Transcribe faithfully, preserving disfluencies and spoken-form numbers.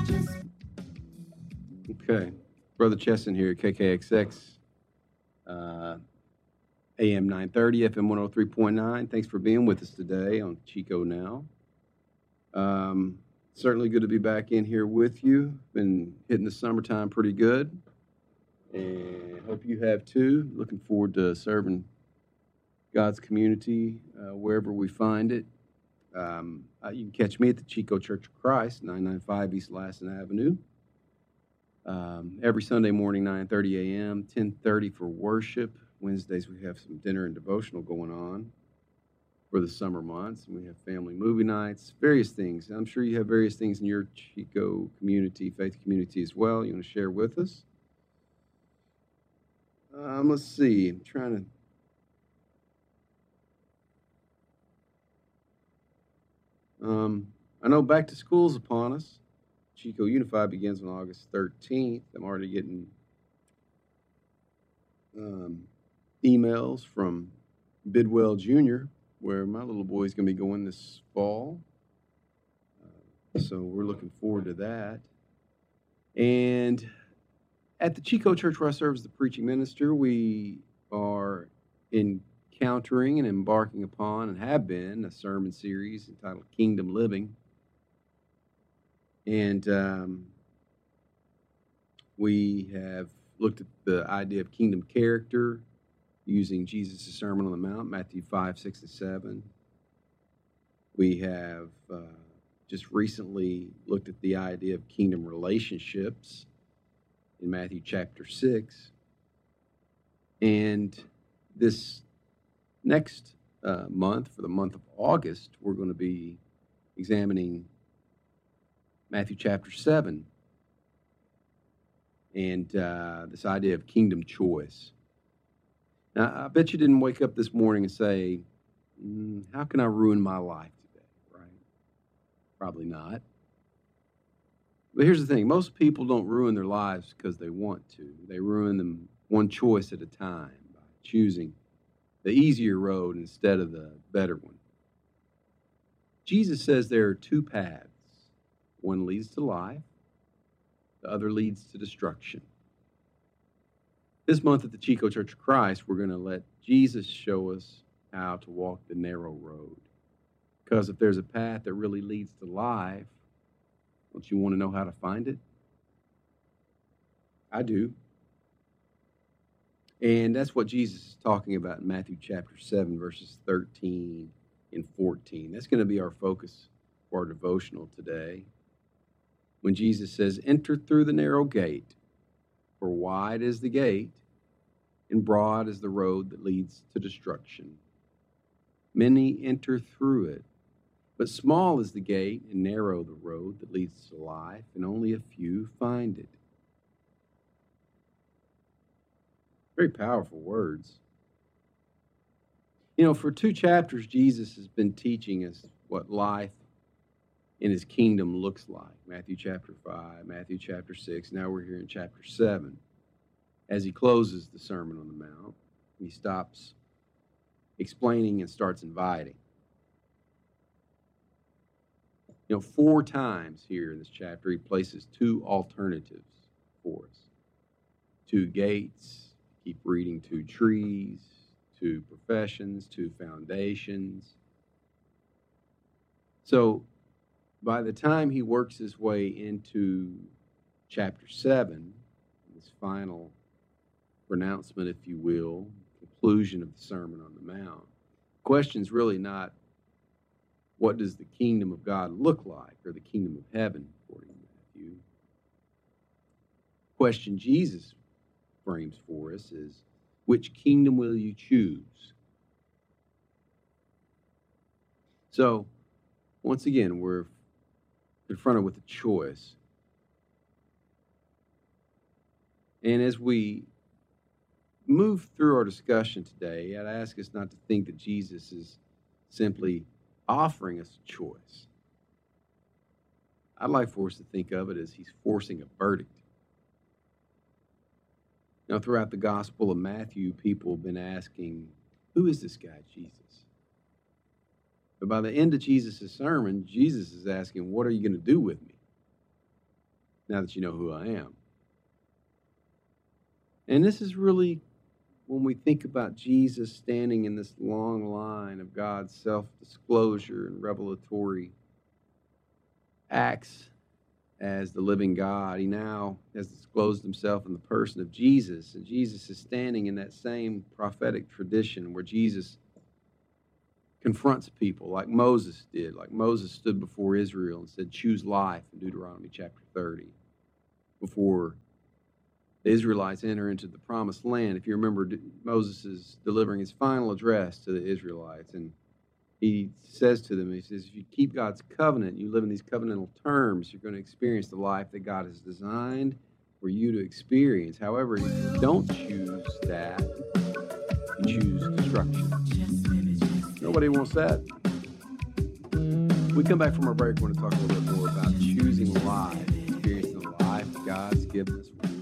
Okay. Brother Chesson here at K K X X, uh, A M nine thirty, F M one oh three point nine. Thanks for being with us today on Chico Now. Um, certainly good to be back in here with you. Been hitting the summertime pretty good, and hope you have too. Looking forward to serving God's community uh, wherever we find it. Um, uh, you can catch me at the Chico Church of Christ, nine ninety-five East Lassen Avenue. Um, every Sunday morning, nine thirty a.m., ten thirty for worship. Wednesdays, we have some dinner and devotional going on for the summer months. And we have family movie nights, various things. I'm sure you have various things in your Chico community, faith community as well, you want to share with us. Um, let's see. I'm trying to... Um, I know back to school's upon us. Chico Unified begins on August thirteenth. I'm already getting um, emails from Bidwell Junior, where my little boy's going to be going this fall. Uh, so we're looking forward to that. And at the Chico Church where I serve as the preaching minister, we are encountering and embarking upon, and have been, a sermon series entitled Kingdom Living. And um, we have looked at the idea of kingdom character using Jesus' Sermon on the Mount, Matthew five, six, and seven. We have uh, just recently looked at the idea of kingdom relationships in Matthew chapter six. And this next uh, month, for the month of August, we're going to be examining Matthew chapter seven, and uh, this idea of kingdom choice. Now, I bet you didn't wake up this morning and say, mm, how can I ruin my life today, right? Probably not. But here's the thing. Most people don't ruin their lives because they want to. They ruin them one choice at a time by choosing the easier road instead of the better one. Jesus says there are two paths. One leads to life, the other leads to destruction. This month at the Chico Church of Christ, we're going to let Jesus show us how to walk the narrow road. Because if there's a path that really leads to life, don't you want to know how to find it? I do. And that's what Jesus is talking about in Matthew chapter seven, verses thirteen and fourteen. That's going to be our focus for our devotional today. When Jesus says, enter through the narrow gate, for wide is the gate, and broad is the road that leads to destruction. Many enter through it, but small is the gate and narrow the road that leads to life, and only a few find it. Very powerful words. You know, for two chapters, Jesus has been teaching us what life in his kingdom looks like. Matthew chapter five, Matthew chapter six. Now we're here in chapter seven. As he closes the Sermon on the Mount, he stops explaining and starts inviting. You know, four times here in this chapter, he places two alternatives for us. Two gates, keep reading, two trees, two professions, two foundations. So by the time he works his way into chapter seven, this final pronouncement, if you will, conclusion of the Sermon on the Mount, the question's really not what does the kingdom of God look like, or the kingdom of heaven, according to Matthew. The question Jesus frames for us is, which kingdom will you choose? So, once again, we're confronted with a choice. And as we move through our discussion today, I'd ask us not to think that Jesus is simply offering us a choice. I'd like for us to think of it as he's forcing a verdict. Now, throughout the Gospel of Matthew, people have been asking, who is this guy, Jesus? But by the end of Jesus' sermon, Jesus is asking, what are you going to do with me? now that you know who I am. And this is really when we think about Jesus standing in this long line of God's self-disclosure and revelatory acts as the living God. He now has disclosed himself in the person of Jesus, and Jesus is standing in that same prophetic tradition where Jesus confronts people like Moses did, like Moses stood before Israel and said, choose life in Deuteronomy chapter thirty, before the Israelites enter into the promised land. If you remember, Moses is delivering his final address to the Israelites, and he says to them, he says, if you keep God's covenant, you live in these covenantal terms, you're going to experience the life that God has designed for you to experience. However, if you don't choose that, you choose destruction. Nobody wants that. When we come back from our break, we're going to talk a little bit more about choosing life, experiencing the life God's given us.